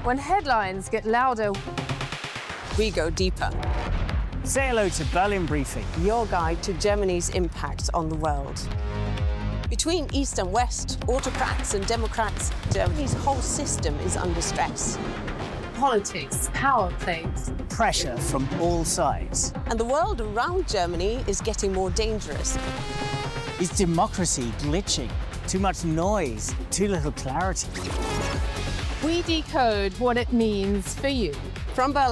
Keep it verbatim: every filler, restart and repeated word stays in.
When headlines get louder, we go deeper. Say hello to Berlin Briefing, Your guide to Germany's impacts on the world. Between East and West, autocrats and democrats, Germany's whole system is under stress. politics, power plays. pressure from all sides. And the world around Germany is getting more dangerous. Is democracy glitching? Too much noise, too little clarity. We decode what it means for you. From Berlin,